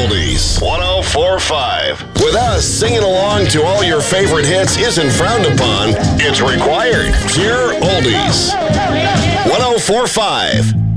Oldies 1045. With us, singing along to all your favorite hits isn't frowned upon, it's required. Pure Oldies 1045.